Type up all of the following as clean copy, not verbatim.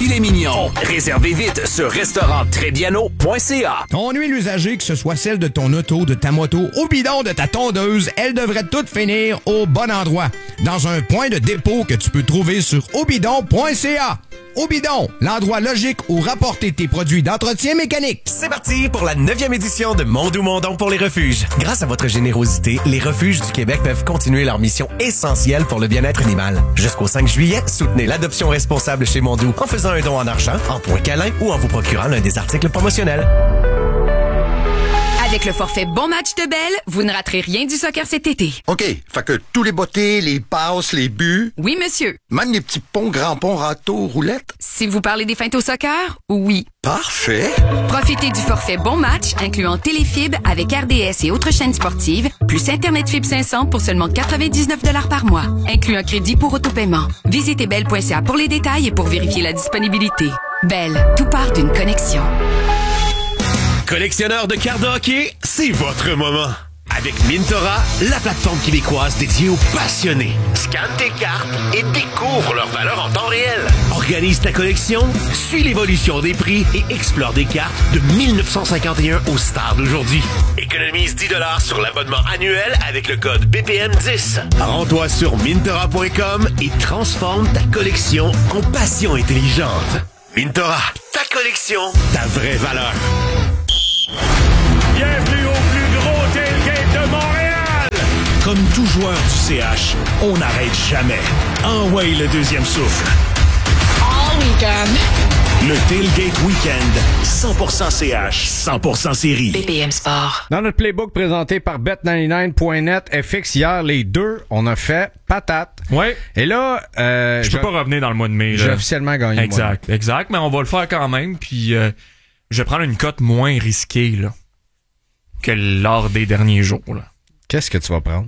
filet mignon. Réservez vite sur restauranttrediano.ca. Ton huile usagée, que ce soit celle de ton auto, de ta moto, au bidon de ta tondeuse, elle devrait toutes finir au bon endroit. Dans un point de dépôt que tu peux trouver sur obidon.ca. Obidon, l'endroit logique où rapporter tes produits d'entretien mécanique. C'est parti pour la 9e édition de Mon Doux Mon Don pour les refuges. Grâce à votre générosité, les refuges du Québec peuvent continuer leur mission essentielle pour le bien-être animal. Jusqu'au 5 juillet, soutenez l'adoption responsable chez Mon Doux en faisant un don en argent, en points câlins ou en vous procurant l'un des articles promotionnels. Avec le forfait Bon Match de Bell, vous ne raterez rien du soccer cet été. OK, fait que tous les bottées, les passes, les buts... Oui, monsieur. Même les petits ponts, grands ponts, râteaux, roulettes... Si vous parlez des feintes au soccer, oui. Parfait! Profitez du forfait Bon Match, incluant Téléfib avec RDS et autres chaînes sportives, plus Internet Fibre 500 pour seulement 99 $ par mois, inclut un crédit pour autopaiement. Visitez bell.ca pour les détails et pour vérifier la disponibilité. Bell, tout part d'une connexion. Collectionneur de cartes de hockey, c'est votre moment. Avec Mintora, la plateforme québécoise dédiée aux passionnés. Scanne tes cartes et découvre leur valeur en temps réel. Organise ta collection, suis l'évolution des prix et explore des cartes de 1951 aux stars d'aujourd'hui. Économise 10 $ sur l'abonnement annuel avec le code BPM10. Rends-toi sur Mintora.com et transforme ta collection en passion intelligente. Mintora, ta collection, ta vraie valeur. Bienvenue au plus gros tailgate de Montréal! Comme tout joueur du CH, on n'arrête jamais. Envoyez le deuxième souffle. All weekend. Le Tailgate Weekend. 100% CH, 100% série. BPM Sport. Dans notre playbook présenté par Bet99.net, FX, hier, les deux, on a fait patate. Ouais. Et là, je peux pas revenir dans le mois de mai. J'ai officiellement gagné. Exact, exact. Mais on va le faire quand même. Puis je vais prendre une cote moins risquée là, que lors des derniers jours. Là. Qu'est-ce que tu vas prendre?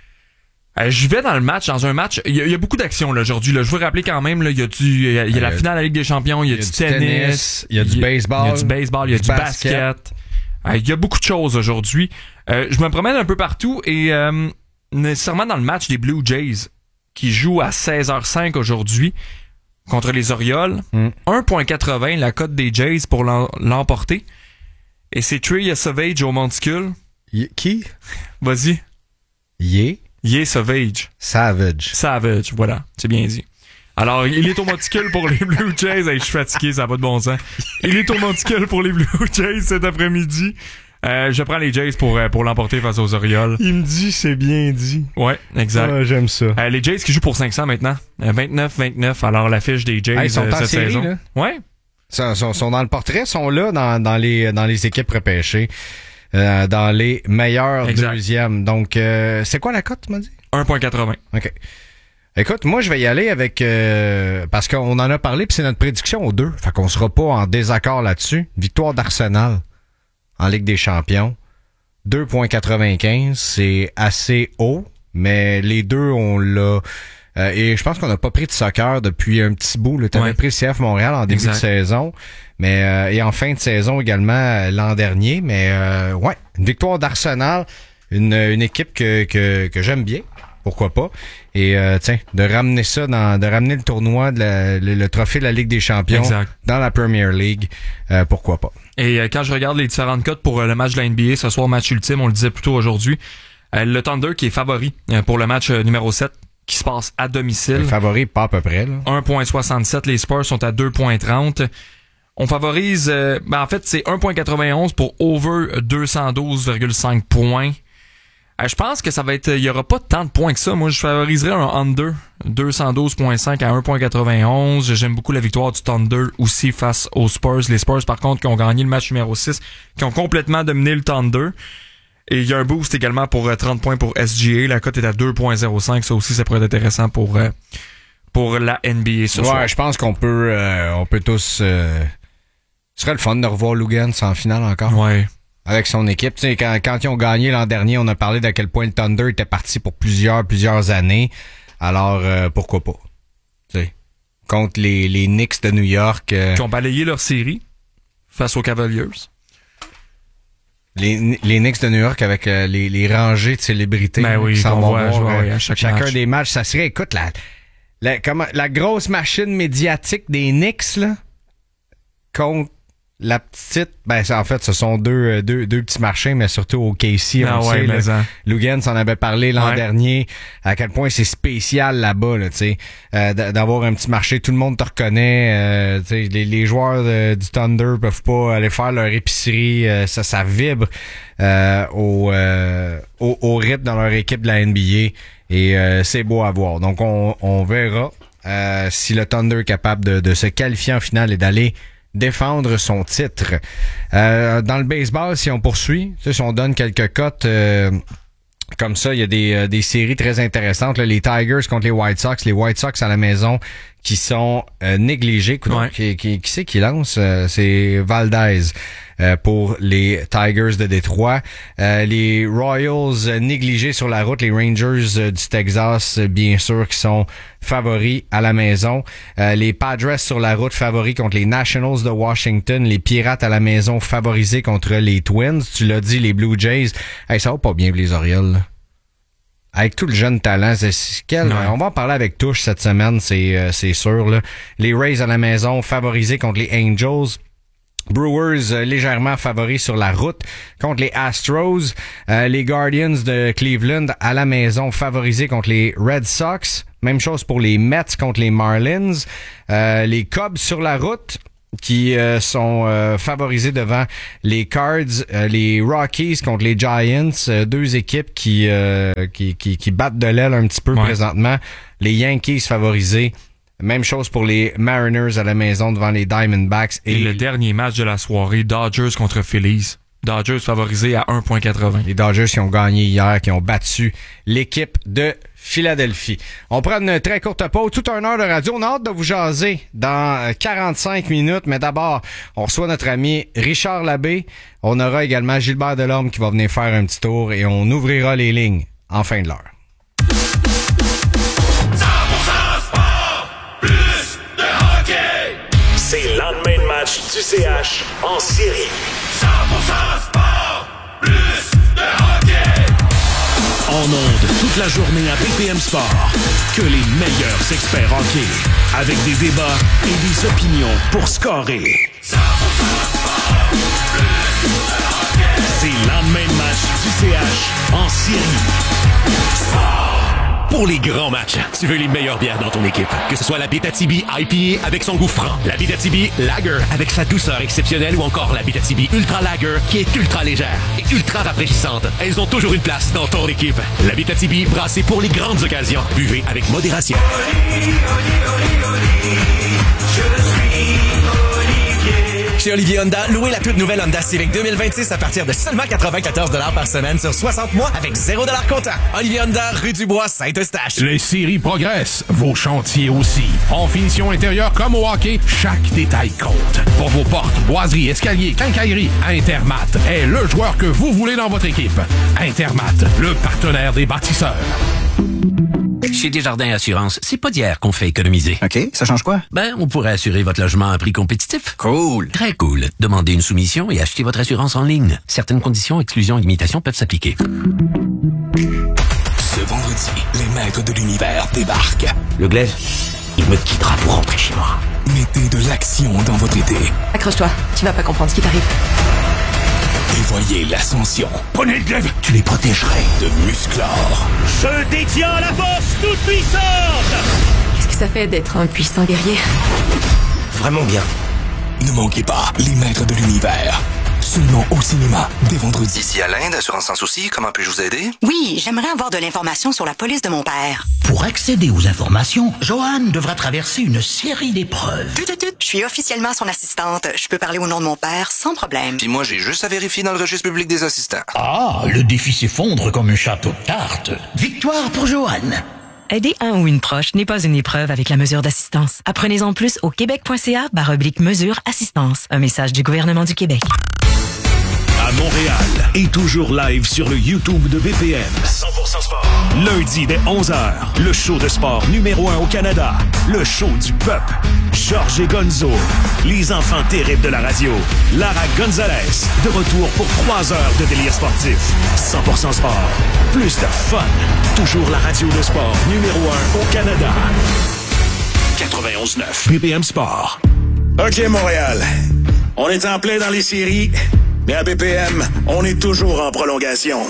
Je vais dans le match, dans un match. Il y a beaucoup d'actions là, aujourd'hui. Là. Je veux rappeler quand même, là, il y a la finale de la Ligue des Champions, il y a du tennis, il y a du baseball, il y a du baseball, il y a du basket. Il y a beaucoup de choses aujourd'hui. Je me promène un peu partout et nécessairement dans le match des Blue Jays qui jouent à 16h05 aujourd'hui contre les Orioles. 1.80 la cote des Jays pour l'emporter. Et c'est Trey Savage au monticule. Qui? Vas-y. Savage. Savage, voilà. C'est bien dit. Alors, il est au monticule pour les Blue Jays. Hey, je suis fatigué, ça n'a pas de bon sens. Il est au monticule pour les Blue Jays cet après-midi. Je prends les Jays pour l'emporter face aux Orioles. Il me dit, c'est bien dit. Ouais, exact. Ah, j'aime ça. Les Jays qui jouent pour 500 maintenant. 29-29. Alors, l'affiche des Jays ils sont en cette série, saison. Là. Ouais. Sont dans le portrait, sont là dans les équipes repêchées. Dans les meilleurs deuxièmes. Donc, c'est quoi la cote, tu m'as dit? 1.80. OK. Écoute, moi, je vais y aller avec... parce qu'on en a parlé, puis c'est notre prédiction aux deux. Fait qu'on sera pas en désaccord là-dessus. Victoire d'Arsenal en Ligue des Champions. 2.95, c'est assez haut, mais les deux, on l'a... et je pense qu'on n'a pas pris de soccer depuis un petit bout. Tu avais pris le CF Montréal en début de saison, mais et en fin de saison également l'an dernier. Mais une victoire d'Arsenal, une équipe que j'aime bien. Pourquoi pas? Et de ramener ça de ramener le tournoi, le trophée de la Ligue des Champions dans la Premier League, pourquoi pas? Et quand je regarde les différentes cotes pour le match de la NBA, ce soir, match ultime, on le disait plus tôt aujourd'hui, le Thunder qui est favori pour le match numéro 7 qui se passe à domicile. Le favori, pas à peu près. Là. 1.67, les Spurs sont à 2.30. On favorise, en fait, c'est 1.91 pour over 212,5 points. Je pense que ça va être, il y aura pas tant de points que ça. Moi, je favoriserais un under 212.5 à 1.91. J'aime beaucoup la victoire du Thunder aussi face aux Spurs. Les Spurs, par contre, qui ont gagné le match numéro 6, qui ont complètement dominé le Thunder. Et il y a un boost également pour 30 points pour SGA. La cote est à 2.05. Ça aussi, ça pourrait être intéressant pour la NBA ce soir. Ouais, je pense qu'on peut, tous, ce serait le fun de revoir Lugans en finale encore. Ouais. Avec son équipe. Tu sais, quand ils ont gagné l'an dernier, on a parlé d'à quel point le Thunder était parti pour plusieurs années. Alors, pourquoi pas? Tu sais, contre les Knicks de New York. Qui ont balayé leur série face aux Cavaliers. Les Knicks de New York avec les rangées de célébrités qui s'en vont voir à chacun des matchs. Ça serait, écoute, la grosse machine médiatique des Knicks, là, contre la petite, en fait, ce sont deux petits marchés, mais surtout au KC, on le sait. Lugan s'en avait parlé l'an dernier, à quel point c'est spécial là-bas, là, tu sais, d'avoir un petit marché, tout le monde te reconnaît, tu sais, les joueurs du Thunder peuvent pas aller faire leur épicerie, ça vibre au rythme dans leur équipe de la NBA, et c'est beau à voir. Donc on verra si le Thunder est capable de se qualifier en finale et d'aller défendre son titre. Dans le baseball, si on poursuit, si on donne quelques cotes comme ça, il y a des séries très intéressantes. Là, les Tigers contre les White Sox à la maison qui sont négligés. Qui c'est qui lance? C'est Valdez pour les Tigers de Détroit. Les Royals négligés sur la route. Les Rangers du Texas, bien sûr, qui sont favoris à la maison. Les Padres sur la route favoris contre les Nationals de Washington. Les Pirates à la maison favorisés contre les Twins. Tu l'as dit, les Blue Jays. Hey, ça va pas bien pour les Orioles, là. Avec tout le jeune talent, on va en parler avec Touche cette semaine, c'est sûr, là. Les Rays à la maison favorisés contre les Angels. Brewers légèrement favoris sur la route contre les Astros. Les Guardians de Cleveland à la maison favorisés contre les Red Sox. Même chose pour les Mets contre les Marlins. Les Cubs sur la route qui sont favorisés devant les Cards, les Rockies contre les Giants, deux équipes qui battent de l'aile un petit peu présentement. Les Yankees favorisés. Même chose pour les Mariners à la maison devant les Diamondbacks. Et le dernier match de la soirée, Dodgers contre Phillies. Dodgers favorisés à 1,80. Les Dodgers qui ont gagné hier, qui ont battu l'équipe de Philadelphie. On prend une très courte pause, toute une heure de radio. On a hâte de vous jaser dans 45 minutes, mais d'abord, on reçoit notre ami Richard Labbé. On aura également Gilbert Delorme qui va venir faire un petit tour et on ouvrira les lignes en fin de l'heure. C'est le lendemain de match du CH en série. 100% sport, plus de hockey. En ondes toute la journée à BPM Sport. Que les meilleurs experts hockey. Avec des débats et des opinions pour scorer. 100% sport, plus de hockey. C'est le lendemain de match du CH en série. Sport. Pour les grands matchs, tu veux les meilleures bières dans ton équipe. Que ce soit la Abitibi IPA avec son goût franc, la Abitibi Lager avec sa douceur exceptionnelle ou encore la Abitibi Ultra Lager qui est ultra légère et ultra rafraîchissante. Elles ont toujours une place dans ton équipe. La Abitibi brassée pour les grandes occasions. Buvez avec modération. Je suis Olivier. Chez Olivier Honda, louez la toute nouvelle Honda Civic 2026 à partir de seulement 94 $ par semaine sur 60 mois avec 0 $ comptant. Olivier Honda, rue du Bois, Saint-Eustache. Les séries progressent, vos chantiers aussi. En finition intérieure comme au hockey, chaque détail compte. Pour vos portes, boiseries, escaliers, quincailleries, Intermat est le joueur que vous voulez dans votre équipe. Intermat, le partenaire des bâtisseurs. Chez Desjardins Assurance, c'est pas d'hier qu'on fait économiser. OK, ça change quoi? On pourrait assurer votre logement à prix compétitif. Cool. Très cool. Demandez une soumission et achetez votre assurance en ligne. Certaines conditions, exclusions et limitations peuvent s'appliquer. Ce vendredi, les maîtres de l'univers débarquent. Le glaive, il me quittera pour rentrer chez moi. Mettez de l'action dans votre été. Accroche-toi, tu vas pas comprendre ce qui t'arrive. Et voyez l'ascension. Prenez le glaive, tu les protégerais de Musclor. Je détiens la force toute puissante. Qu'est-ce que ça fait d'être un puissant guerrier? Vraiment bien. Ne manquez pas les maîtres de l'univers. Seulement au cinéma, dès vendredi. Ici Alain, d'Assurance Sans Souci, comment puis-je vous aider? Oui, j'aimerais avoir de l'information sur la police de mon père. Pour accéder aux informations, Joanne devra traverser une série d'épreuves. Je suis officiellement son assistante. Je peux parler au nom de mon père sans problème. Puis moi, j'ai juste à vérifier dans le registre public des assistants. Ah, le défi s'effondre comme un château de cartes. Victoire pour Joanne. Aider un ou une proche n'est pas une épreuve avec la mesure d'assistance. Apprenez-en plus au québec.ca/mesure assistance. Un message du gouvernement du Québec. À Montréal et toujours live sur le YouTube de BPM. 100% sport. Lundi dès 11h, le show de sport numéro 1 au Canada. Le show du peuple. Georges et Gonzo. Les enfants terribles de la radio. Lara Gonzalez. De retour pour 3 heures de délire sportif. 100% sport. Plus de fun. Toujours la radio de sport numéro 1 au Canada. 91.9. BPM Sport. OK, Montréal. On est en plein dans les séries, mais à BPM, on est toujours en prolongation.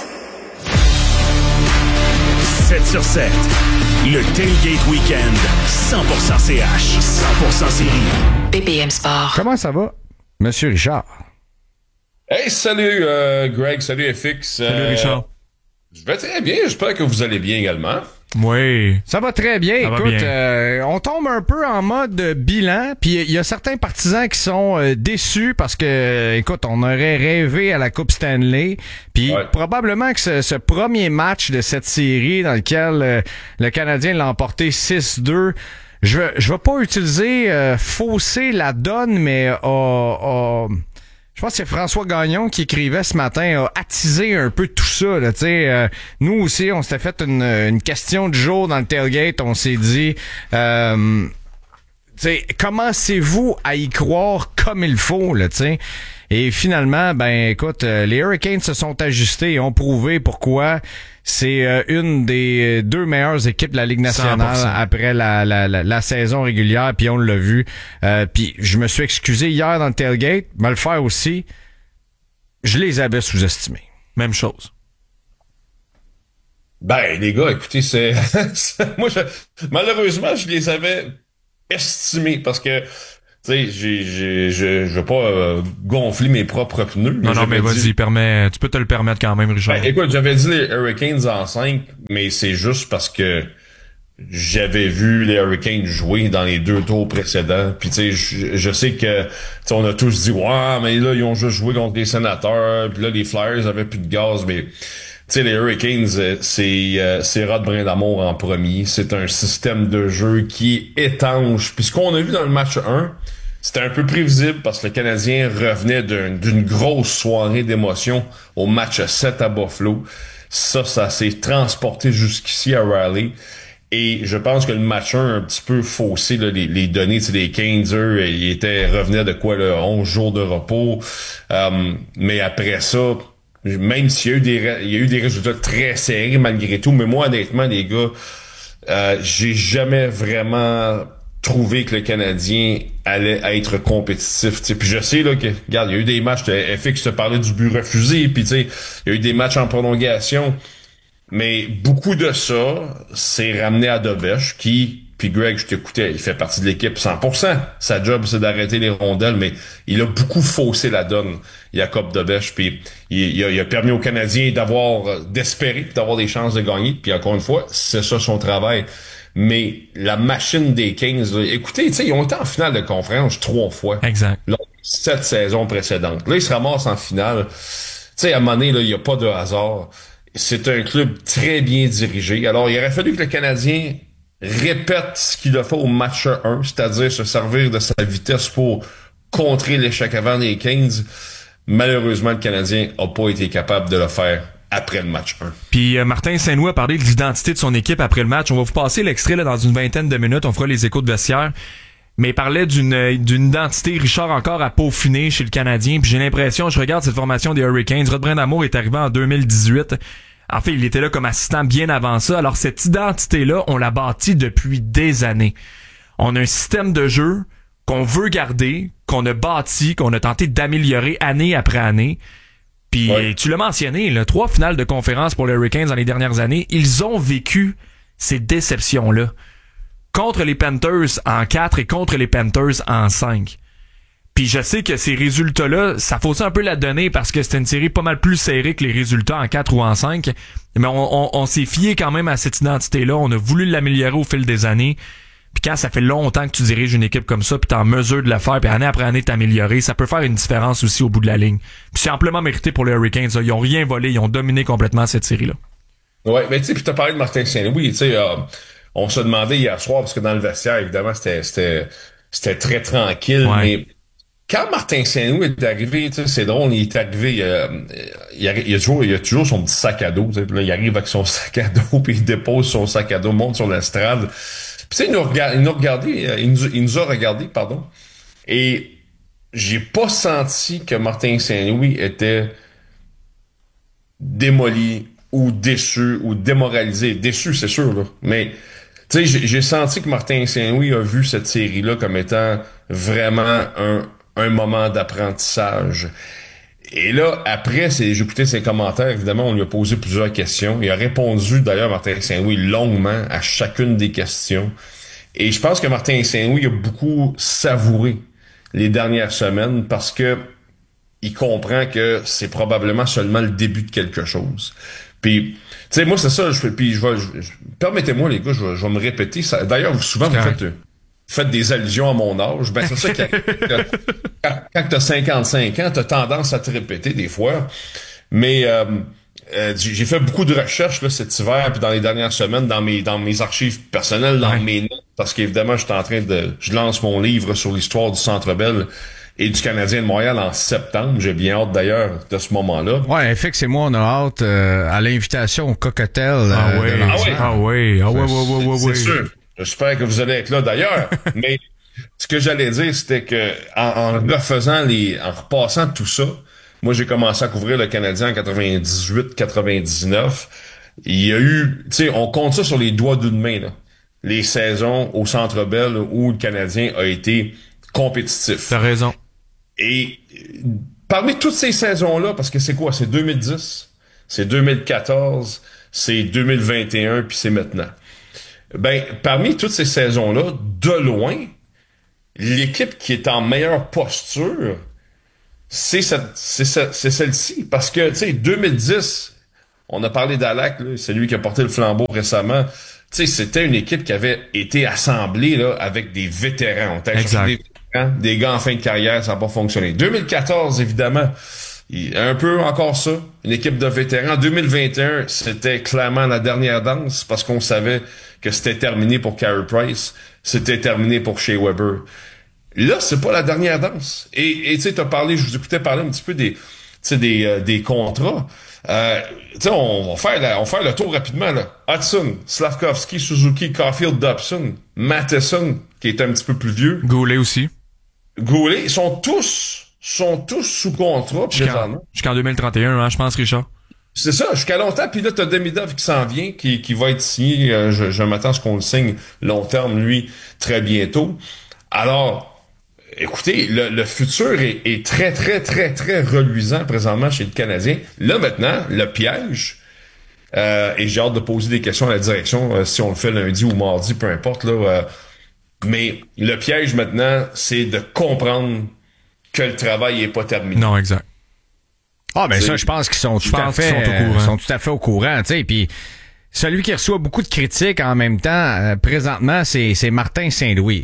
7 sur 7. Le Tailgate Weekend. 100% CH. 100% série. BPM Sport. Comment ça va, Monsieur Richard? Hey, salut Greg, salut FX. Salut Richard. Je vais très bien, j'espère que vous allez bien également. Oui. Ça va très bien. Ça va Écoute, bien. on tombe un peu en mode bilan, puis il y a certains partisans qui sont déçus parce que, écoute, on aurait rêvé à la Coupe Stanley, puis probablement que ce premier match de cette série dans lequel le Canadien l'a emporté 6-2, je vais pas utiliser fausser la donne, mais je pense que c'est François Gagnon qui écrivait ce matin, a attisé un peu tout ça. Là, nous aussi, on s'était fait une question du jour dans le tailgate. On s'est dit, commencez-vous à y croire comme il faut, là, t'sais? Et finalement, ben écoute, les Hurricanes se sont ajustés et ont prouvé pourquoi c'est une des deux meilleures équipes de la Ligue nationale 100%. après la saison régulière, puis on l'a vu. Puis je me suis excusé hier dans le tailgate, me le faire aussi. Je les avais sous-estimés. Même chose. Ben, les gars, écoutez, moi, malheureusement, je les avais estimés parce que, tu sais, je veux pas gonfler mes propres pneus. Non, mais vas-y, tu peux te le permettre quand même, Richard. Ben, écoute, j'avais dit les Hurricanes en 5, mais c'est juste parce que j'avais vu les Hurricanes jouer dans les 2 tours précédents. Puis tu sais, je sais que on a tous dit ouais, mais là ils ont juste joué contre les Sénateurs. Puis là les Flyers avaient plus de gaz, mais tu sais, les Hurricanes, c'est Rod Brindamour en premier. C'est un système de jeu qui est étanche. Puis ce qu'on a vu dans le match 1, c'était un peu prévisible parce que le Canadien revenait d'une grosse soirée d'émotion au match 7 à Buffalo. Ça s'est transporté jusqu'ici à Raleigh. Et je pense que le match 1 a un petit peu faussé là, les données. Les Canes, eux, ils revenaient de quoi, là, 11 jours de repos. Mais après ça, même s'il y a eu des résultats très serrés malgré tout, mais moi, honnêtement, les gars, j'ai jamais vraiment trouvé que le Canadien allait être compétitif. T'sais. Puis je sais là que, regarde, il y a eu des matchs, FX te parlait du but refusé, puis il y a eu des matchs en prolongation. Mais beaucoup de ça, c'est ramené à Dobesch qui, puis Greg, je t'écoutais, il fait partie de l'équipe 100%. Sa job, c'est d'arrêter les rondelles, mais il a beaucoup faussé la donne, Jacob Dobesch. Puis il a permis aux Canadiens d'espérer, d'avoir des chances de gagner. Puis encore une fois, c'est ça son travail. Mais la machine des Kings, là, écoutez, ils ont été en finale de conférence 3 fois. Exact. Là, cette saison précédente. Là, ils se ramassent en finale. Tu sais, à un moment donné, il n'y a pas de hasard. C'est un club très bien dirigé. Alors, il aurait fallu que le Canadien répète ce qu'il a fait au match 1, c'est-à-dire se servir de sa vitesse pour contrer l'échec avant des Kings. Malheureusement, le Canadien n'a pas été capable de le faire après le match 1. Puis Martin Saint-Louis a parlé de l'identité de son équipe après le match. On va vous passer l'extrait là, dans une vingtaine de minutes. On fera les échos de vestiaire. Mais il parlait d'une identité, Richard, encore à peaufiner chez le Canadien. Puis j'ai l'impression, je regarde cette formation des Hurricanes, Rod Brindamour est arrivé en 2018. En fait, il était là comme assistant bien avant ça. Alors cette identité-là, on l'a bâtie depuis des années. On a un système de jeu qu'on veut garder, qu'on a bâti, qu'on a tenté d'améliorer année après année. Puis tu l'as mentionné, 3 finales de conférence pour les Hurricanes dans les dernières années. Ils ont vécu ces déceptions-là. Contre les Panthers en 4 et contre les Panthers en 5. Puis je sais que ces résultats-là, ça fausse un peu la donnée parce que c'était une série pas mal plus serrée que les résultats en 4 ou en 5. Mais on s'est fié quand même à cette identité-là. On a voulu l'améliorer au fil des années. Puis quand ça fait longtemps que tu diriges une équipe comme ça, puis t'es en mesure de le faire, puis année après année t'améliorer, ça peut faire une différence aussi au bout de la ligne. Puis c'est amplement mérité pour les Hurricanes. Ils ont rien volé, ils ont dominé complètement cette série-là. Ouais, mais tu sais, puis t'as parlé de Martin Saint-Louis, tu sais, on se demandait hier soir, parce que dans le vestiaire, évidemment, c'était très tranquille, mais quand Martin Saint-Louis est arrivé, tu sais, c'est drôle, il est arrivé, il a toujours son petit sac à dos, tu sais, puis là, il arrive avec son sac à dos, puis il dépose son sac à dos, monte sur l'estrade. Puis tu sais, il nous a regardé, pardon, et j'ai pas senti que Martin Saint-Louis était démoli ou déçu ou démoralisé. Déçu, c'est sûr, là, mais Tu sais, j'ai senti que Martin Saint-Louis a vu cette série-là comme étant vraiment un moment d'apprentissage. Et là, après, j'écoutais ses commentaires, évidemment, on lui a posé plusieurs questions. Il a répondu, d'ailleurs, Martin Saint-Louis, longuement à chacune des questions. Et je pense que Martin Saint-Louis a beaucoup savouré les dernières semaines parce que il comprend que c'est probablement seulement le début de quelque chose. Puis, tu sais, moi, c'est ça, permettez-moi, les gars, je vais me répéter. D'ailleurs, souvent, vous faites des allusions à mon âge. Ben, c'est ça quand t'as 55 ans, t'as tendance à te répéter des fois. Mais, j'ai fait beaucoup de recherches, là, cet hiver, puis dans les dernières semaines, dans mes archives personnelles, dans mes notes, parce qu'évidemment, je lance mon livre sur l'histoire du Centre Bell et du Canadien de Montréal en septembre. J'ai bien hâte d'ailleurs de ce moment-là. Ouais, FX et moi, on a hâte à l'invitation au cocktail. Oui. C'est sûr. J'espère que vous allez être là d'ailleurs. Mais ce que j'allais dire, c'était que en repassant tout ça, moi j'ai commencé à couvrir le Canadien en 98-99. Il y a eu, tu sais, on compte ça sur les doigts d'une main, là. Les saisons au Centre Bell où le Canadien a été compétitif. T'as raison. Et parmi toutes ces saisons-là, parce que c'est quoi? C'est 2010, c'est 2014, c'est 2021, puis c'est maintenant. Ben, parmi toutes ces saisons-là, de loin, l'équipe qui est en meilleure posture, c'est celle-ci. Parce que, tu sais, 2010, on a parlé d'Alak, c'est lui qui a porté le flambeau récemment. Tu sais, c'était une équipe qui avait été assemblée là avec des vétérans. On t'a cherché des gars en fin de carrière, ça n'a pas fonctionné. 2014, évidemment, un peu encore ça, une équipe de vétérans. 2021, c'était clairement la dernière danse parce qu'on savait que c'était terminé pour Carey Price, c'était terminé pour Shea Weber. Là, c'est pas la dernière danse. Et tu sais, je vous écoutais parler un petit peu des contrats. On va faire le tour rapidement, là. Hudson, Slavkovski, Suzuki, Caulfield, Dobson, Matheson, qui est un petit peu plus vieux. Goulet aussi. Goulet, ils sont tous sous contrat. Jusqu'en 2031, hein, je pense, Richard. C'est ça, jusqu'à longtemps. Puis là, t'as Demidov qui s'en vient, qui va être signé. Je m'attends à ce qu'on le signe long terme, lui, très bientôt. Alors, écoutez, le futur est très, très, très, très reluisant présentement chez le Canadien. Là, maintenant, le piège, et j'ai hâte de poser des questions à la direction, si on le fait lundi ou mardi, peu importe, là. Mais le piège maintenant, c'est de comprendre que le travail est pas terminé. Non, exact. Ah, ben ça, je pense qu'ils sont tout à fait au courant, tu sais, puis celui qui reçoit beaucoup de critiques en même temps, présentement, c'est Martin Saint-Louis.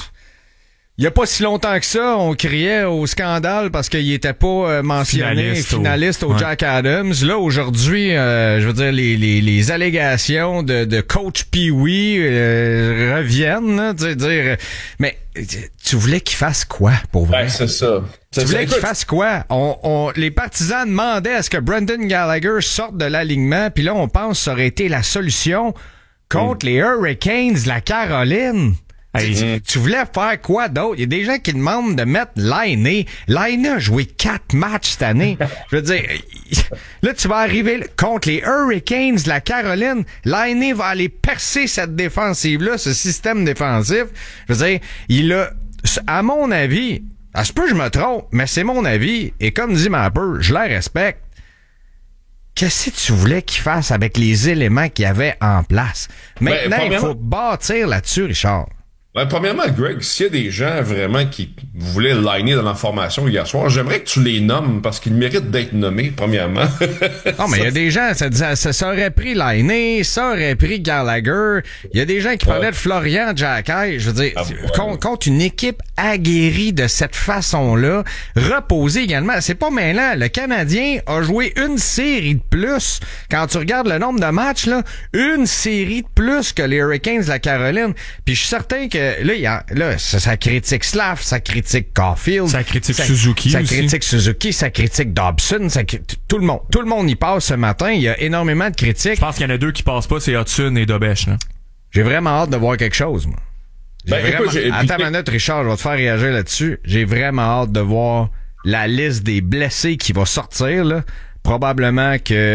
Il y a pas si longtemps que ça, on criait au scandale parce qu'il était pas mentionné finaliste au Jack Adams. Là, aujourd'hui, je veux dire, les allégations de coach Pee-wee reviennent, là, dire, mais tu voulais qu'il fasse quoi, pour vrai? Ben, c'est ça. Tu voulais qu'il fasse quoi? Les partisans demandaient à ce que Brendan Gallagher sorte de l'alignement, puis là, on pense que ça aurait été la solution contre les Hurricanes de la Caroline. Hey, tu voulais faire quoi d'autre? Il y a des gens qui demandent de mettre Laine. Laine a joué 4 matchs cette année. Je veux dire, là, tu vas arriver contre les Hurricanes de la Caroline. Laine va aller percer cette défensive-là, ce système défensif. Je veux dire, à mon avis, à ce peu je me trompe, mais c'est mon avis, et comme dit Mapper, je la respecte. Qu'est-ce que tu voulais qu'il fasse avec les éléments qu'il y avait en place? Maintenant, il faut bâtir là-dessus, Richard. Ben, premièrement, Greg, s'il y a des gens vraiment qui voulaient liner dans l'information hier soir, j'aimerais que tu les nommes parce qu'ils méritent d'être nommés, premièrement. Non, mais il y a des gens, ça aurait pris Laine, ça aurait pris Gallagher. Il y a des gens qui parlaient de Florian Jacquet. Je veux dire, contre une équipe aguerrie de cette façon-là, reposée également. C'est pas mêlant. Le Canadien a joué une série de plus. Quand tu regardes le nombre de matchs, là, une série de plus que les Hurricanes de la Caroline. Puis je suis certain que là, ça critique Slav, ça critique Caulfield, ça critique Suzuki, ça critique Suzuki, ça critique Dobson, tout le monde y passe ce matin. Il y a énormément de critiques. Je pense qu'il y en a 2 qui passent pas, c'est Hudson et Dobesch. J'ai vraiment hâte de voir quelque chose, moi. Attends une minute, Richard, je vais te faire réagir là-dessus. J'ai vraiment hâte de voir la liste des blessés qui va sortir, là. Probablement que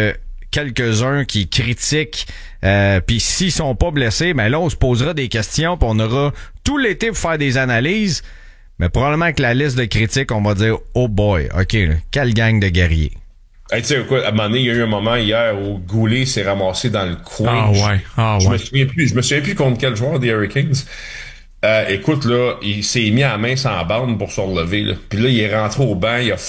quelques-uns qui critiquent. Puis s'ils sont pas blessés, ben là, on se posera des questions, puis on aura tout l'été pour faire des analyses. Mais probablement que la liste de critiques, on va dire « Oh boy, OK, là, quelle gang de guerriers. » Hey, tu sais quoi, à un moment donné, il y a eu un moment hier où Goulet s'est ramassé dans le coin. Je me souviens plus contre quel joueur des Hurricanes. Écoute, là, il s'est mis à la main sans bande pour se relever, là. Puis là, il est rentré au banc, il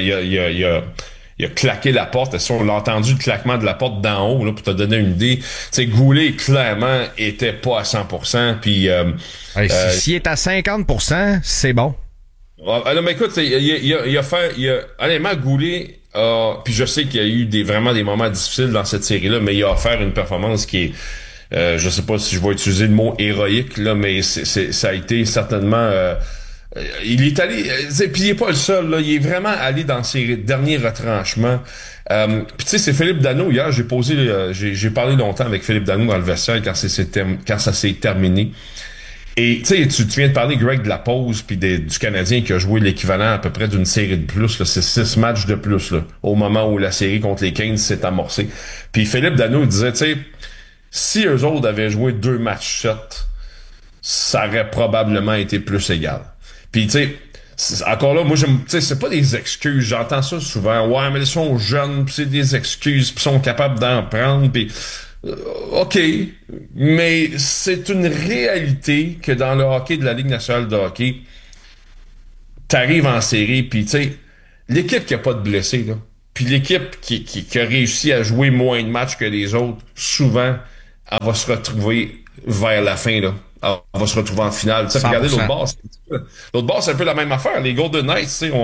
a claqué la porte. On l'a entendu le claquement de la porte d'en haut, là, pour te donner une idée. Tu sais, Goulet, clairement, était pas à 100%. Puis, s'il est à 50%, c'est bon. Non, mais écoute, honnêtement, Goulet, puis je sais qu'il y a eu vraiment des moments difficiles dans cette série-là, mais il a offert une performance qui est, je sais pas si je vais utiliser le mot héroïque, là, mais ça a été certainement, il est allé, puis il est pas le seul, là, il est vraiment allé dans ses derniers retranchements. Puis tu sais, c'est Philippe Danault, hier, j'ai parlé longtemps avec Philippe Danault dans le vestiaire quand ça s'est terminé. Et tu sais, tu viens de parler, Greg, de la pause puis du Canadien qui a joué l'équivalent à peu près d'une série de plus. Là, c'est 6 matchs de plus là, au moment où la série contre les Kings s'est amorcée. Puis Philippe Danault disait, tu sais, si eux autres avaient joué 2 matchs 7, ça aurait probablement été plus égal. Puis tu sais, encore là, moi, tu sais, c'est pas des excuses. J'entends ça souvent. Ouais, mais ils sont jeunes, pis c'est des excuses, puis ils sont capables d'en prendre, puis... OK, mais c'est une réalité que dans le hockey de la Ligue nationale de hockey, t'arrives en série, puis tu sais, l'équipe qui a pas de blessés, là, puis l'équipe qui a réussi à jouer moins de matchs que les autres, souvent, elle va se retrouver vers la fin, là. Elle va se retrouver en finale. Tu sais, regardez l'autre bord, c'est un peu la même affaire. Les Golden Knights, tu sais,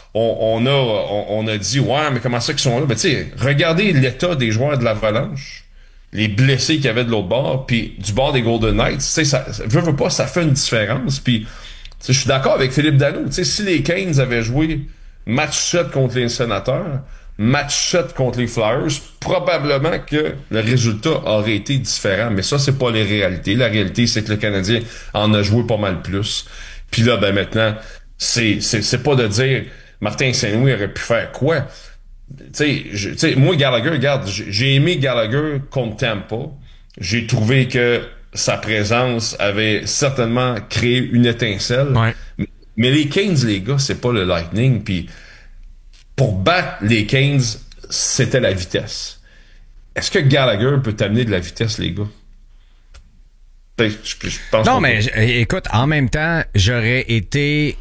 on a dit, ouais, mais comment ça qu'ils sont là? Ben, tu sais, regardez l'état des joueurs de l'Avalanche. Les blessés qu'il y avait de l'autre bord, puis du bord des Golden Knights, tu sais, ça veut pas, ça fait une différence. Puis, tu sais, je suis d'accord avec Philippe Danault. Tu sais, si les Canes avaient joué match 7 contre les Sénateurs, match 7 contre les Flyers, probablement que le résultat aurait été différent. Mais ça, c'est pas les réalités. La réalité, c'est que le Canadien en a joué pas mal plus. Puis là, ben maintenant, c'est pas de dire Martin Saint-Louis aurait pu faire quoi. Tu sais, moi, Gallagher, regarde, j'ai aimé Gallagher contre Tampa. J'ai trouvé que sa présence avait certainement créé une étincelle. Ouais. Mais les Canes, les gars, c'est pas le Lightning. Puis pour battre les Canes, c'était la vitesse. Est-ce que Gallagher peut t'amener de la vitesse, les gars? Je pense non, mais écoute, en même temps, j'aurais été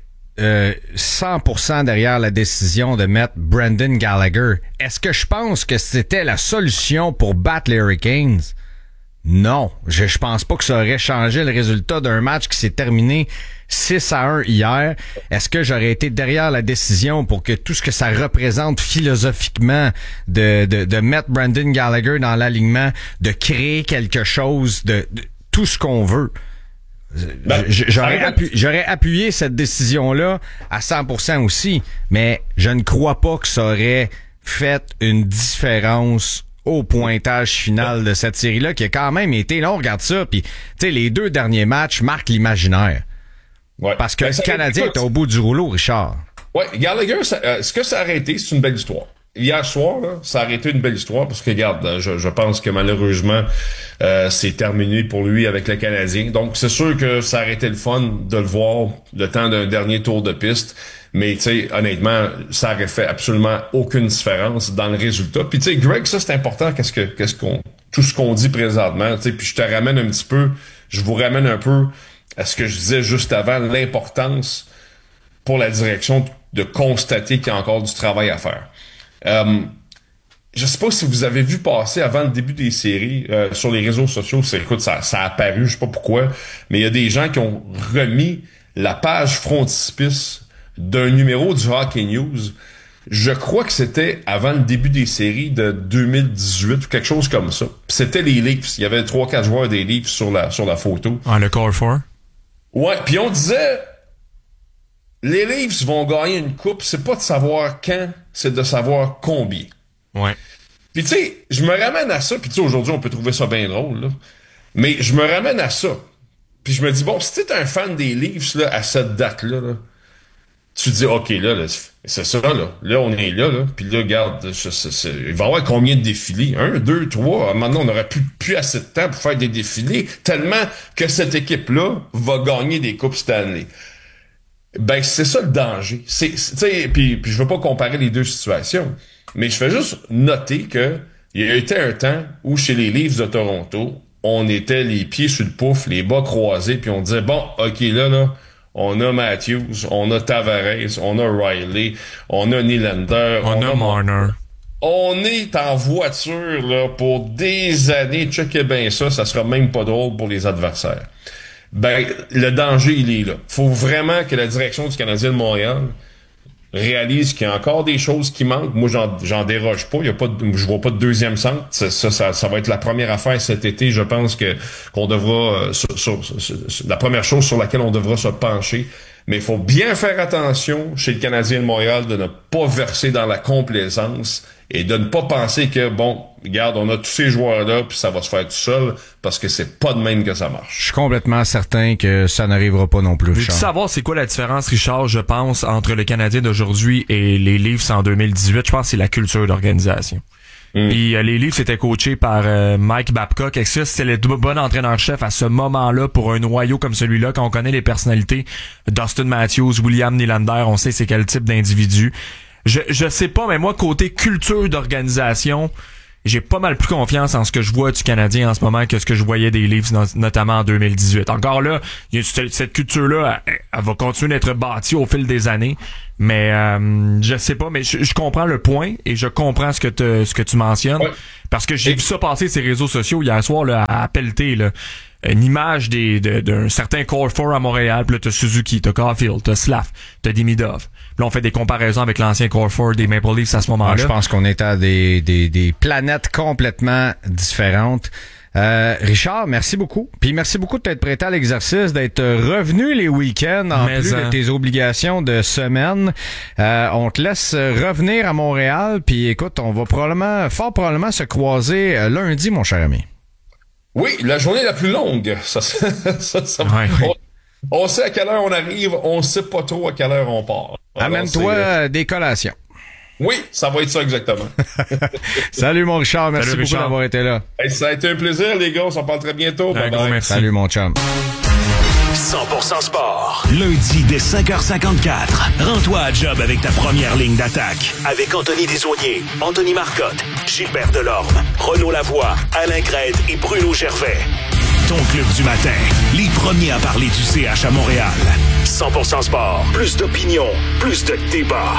100% derrière la décision de mettre Brendan Gallagher. Est-ce que je pense que c'était la solution pour battre les Hurricanes? Non. Je pense pas que ça aurait changé le résultat d'un match qui s'est terminé 6-1 hier. Est-ce que j'aurais été derrière la décision pour que tout ce que ça représente philosophiquement de mettre Brendan Gallagher dans l'alignement, de créer quelque chose, de tout ce qu'on veut? J'aurais appuyé cette décision-là à 100% aussi, mais je ne crois pas que ça aurait fait une différence au pointage final de cette série-là, qui a quand même été, là on regarde ça, puis tu sais, les 2 derniers matchs marquent l'imaginaire. Ouais. Parce que le Canadien est au bout du rouleau, Richard. Ouais, Gallagher, ce que ça a été, c'est une belle histoire. Hier soir, là, ça a été une belle histoire parce que, regarde, je pense que malheureusement, c'est terminé pour lui avec le Canadien. Donc, c'est sûr que ça aurait été le fun de le voir le temps d'un dernier tour de piste. Mais, tu sais, honnêtement, ça aurait fait absolument aucune différence dans le résultat. Puis, tu sais, Greg, ça, c'est important, tout ce qu'on dit présentement, tu sais, puis je vous ramène un peu à ce que je disais juste avant, l'importance pour la direction de constater qu'il y a encore du travail à faire. Je sais pas si vous avez vu passer avant le début des séries sur les réseaux sociaux, ça a apparu, je sais pas pourquoi, mais il y a des gens qui ont remis la page frontispice d'un numéro du Hockey News. Je crois que c'était avant le début des séries de 2018 ou quelque chose comme ça. Puis c'était les Leafs. Il y avait 3-4 joueurs des Leafs sur la photo. Ah, le Core 4? Ouais, puis on disait les Leafs vont gagner une coupe, c'est pas de savoir quand, c'est de savoir combien. Ouais. Puis tu sais, je me ramène à ça, puis tu sais, aujourd'hui, on peut trouver ça bien drôle, là. Mais je me ramène à ça. Puis je me dis, bon, si t'es un fan des Leafs, là, à cette date-là, là, tu dis, OK, là, c'est ça, là. Là, on est là. Puis là, regarde, il va y avoir combien de défilés? 1, 2, 3. Maintenant, on n'aurait plus assez de temps pour faire des défilés, tellement que cette équipe-là va gagner des Coupes Stanley. Ben, c'est ça le danger. Puis je veux pas comparer les deux situations, mais je fais juste noter que il y a été un temps où, chez les Leafs de Toronto, on était les pieds sur le pouf, les bas croisés, puis on disait, bon, OK, là, on a Matthews, on a Tavares, on a Riley, on a Nylander, on a Marner. On est en voiture là pour des années. Checkez bien ça sera même pas drôle pour les adversaires. Ben, le danger, il est là. Faut vraiment que la direction du Canadien de Montréal réalise qu'il y a encore des choses qui manquent. Moi, j'en déroge pas. Je vois pas de deuxième centre. Ça va être la première affaire cet été. Je pense qu'on devra, la première chose sur laquelle on devra se pencher. Mais il faut bien faire attention chez le Canadien de Montréal de ne pas verser dans la complaisance et de ne pas penser que, bon, regarde, on a tous ces joueurs-là puis ça va se faire tout seul, parce que c'est pas de même que ça marche. Je suis complètement certain que ça n'arrivera pas non plus, Veux-tu savoir c'est quoi la différence, Richard, je pense, entre le Canadien d'aujourd'hui et les Leafs en 2018? Je pense que c'est la culture d'organisation. Puis les Leafs étaient coachés par Mike Babcock. Et ça, c'était le bon entraîneur-chef à ce moment-là pour un noyau comme celui-là. Quand on connaît les personnalités, Dustin Matthews, William Nylander, on sait c'est quel type d'individu. Je sais pas, mais moi, côté culture d'organisation, j'ai pas mal plus confiance en ce que je vois du Canadien en ce moment que ce que je voyais des Leafs, notamment en 2018. Encore là, cette culture-là, elle va continuer d'être bâtie au fil des années. Mais je sais pas, mais je comprends le point et je comprends ce que tu mentionnes. Ouais. Parce que j'ai vu ça passer sur les réseaux sociaux hier soir là, à pelleter là. Une image d'un certain Core 4 à Montréal, puis là t'as Suzuki, t'as Caulfield, t'as Slav, t'as Demidov. Puis là on fait des comparaisons avec l'ancien Core 4 des Maple Leafs à ce moment-là. Je pense qu'on est à des planètes complètement différentes. Richard, merci beaucoup. Puis merci beaucoup de t'être prêté à l'exercice, d'être revenu les week-ends en plus de tes obligations de semaine. On te laisse revenir à Montréal, puis écoute, on va fort probablement se croiser lundi, mon cher ami. Oui, la journée la plus longue. On sait à quelle heure on arrive, on sait pas trop à quelle heure on part. Amène-toi des collations. Oui, ça va être ça exactement. Salut mon Richard, merci beaucoup d'avoir été là. Hey, ça a été un plaisir les gars, on s'en parle très bientôt. Bye bye. Merci. Salut mon chum. 100% sport. Lundi dès 5h54. Rends-toi à job avec ta première ligne d'attaque. Avec Anthony Desaulniers, Anthony Marcotte, Gilbert Delorme, Renaud Lavoie, Alain Crête et Bruno Gervais. Ton club du matin. Les premiers à parler du CH à Montréal. 100% sport. Plus d'opinion. Plus de débat.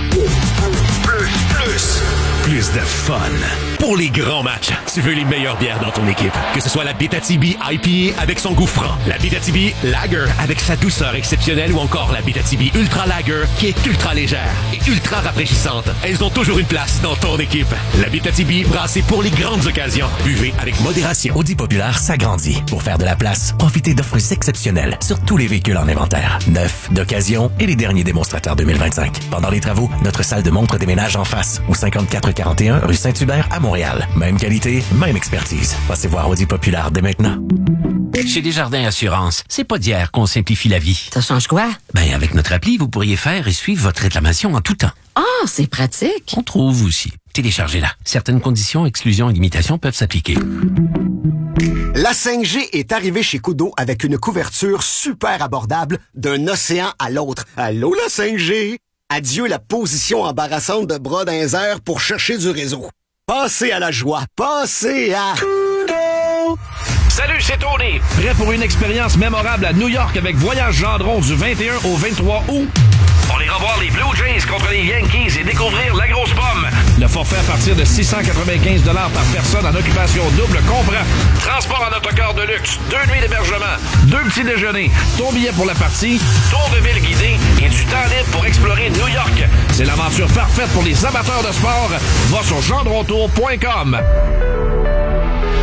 Plus de fun. Pour les grands matchs, tu veux les meilleures bières dans ton équipe. Que ce soit la Abitibi IPA avec son goût franc, la Abitibi Lager avec sa douceur exceptionnelle ou encore la Abitibi Ultra Lager qui est ultra légère et ultra rafraîchissante. Elles ont toujours une place dans ton équipe. La Abitibi brassée pour les grandes occasions. Buvez avec modération. Audi Populaire s'agrandit. Pour faire de la place, profitez d'offres exceptionnelles sur tous les véhicules en inventaire. Neufs, d'occasion et les derniers démonstrateurs 2025. Pendant les travaux, notre salle de montre déménage en face au 5441 rue Saint-Hubert à Montréal. Même qualité, même expertise. Passez voir Audi Populaire dès maintenant. Chez Desjardins Assurance, c'est pas d'hier qu'on simplifie la vie. Ça change quoi? Ben, avec notre appli, vous pourriez faire et suivre votre réclamation en tout temps. Ah, c'est pratique. On trouve aussi. Téléchargez-la. Certaines conditions, exclusions et limitations peuvent s'appliquer. La 5G est arrivée chez Kudo avec une couverture super abordable d'un océan à l'autre. Allô, la 5G? Adieu la position embarrassante de bras dans les airs pour chercher du réseau. Passez à la joie. Passez à... Kudo! Salut, c'est Tony. Prêt pour une expérience mémorable à New York avec Voyage Gendron du 21 au 23 août? On ira voir les Blue Jays contre les Yankees et découvrir la grosse pomme. Le forfait à partir de 695 $ par personne en occupation double comprend transport en autocar de luxe, 2 nuits d'hébergement, 2 petits déjeuners, ton billet pour la partie, tour de ville guidé et du temps libre pour explorer New York. C'est l'aventure parfaite pour les amateurs de sport. Va sur gendrontour.com.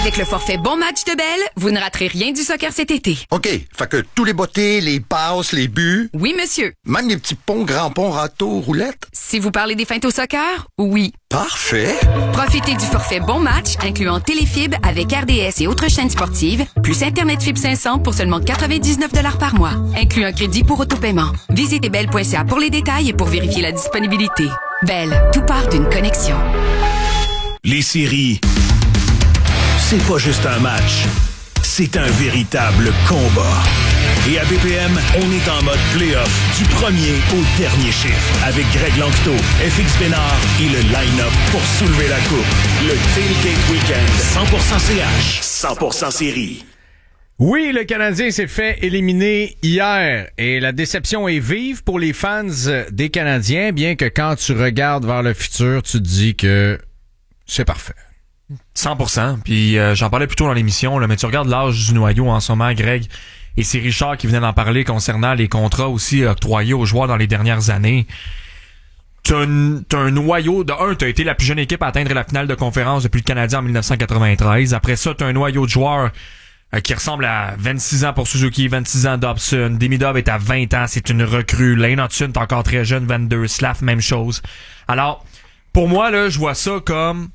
Avec le forfait Bon Match de Bell, vous ne raterez rien du soccer cet été. OK, fait que tous les bottées, les passes, les buts... Oui, monsieur. Même les petits ponts, grands ponts, râteaux, roulettes? Si vous parlez des feintes au soccer, oui. Parfait. Profitez du forfait Bon Match, incluant Téléfib avec RDS et autres chaînes sportives, plus Internet Fibre 500 pour seulement 99 $ par mois, inclut un crédit pour autopaiement. Visitez bell.ca pour les détails et pour vérifier la disponibilité. Bell, tout part d'une connexion. Les séries, c'est pas juste un match, c'est un véritable combat. Et à BPM, on est en mode play-off du premier au dernier chiffre avec Greg Langto, FX Bénard et le line-up pour soulever la coupe. Le Tailgate Weekend, 100% CH, 100% série. Oui, le Canadien s'est fait éliminer hier et la déception est vive pour les fans des Canadiens, bien que quand tu regardes vers le futur, tu te dis que c'est parfait. 100%. Puis j'en parlais plus tôt dans l'émission, là, mais tu regardes l'âge du noyau en ce moment, Greg, et c'est Richard qui venait d'en parler concernant les contrats aussi octroyés aux joueurs dans les dernières années. T'as un noyau, de un, t'as été la plus jeune équipe à atteindre la finale de conférence depuis le Canadien en 1993. Après ça, t'as un noyau de joueurs qui ressemble à 26 ans pour Suzuki, 26 ans Dobson. Demidov est à 20 ans, c'est une recrue. Lane Hudson est encore très jeune, 22. Slav, même chose. Alors, pour moi, là, je vois ça comme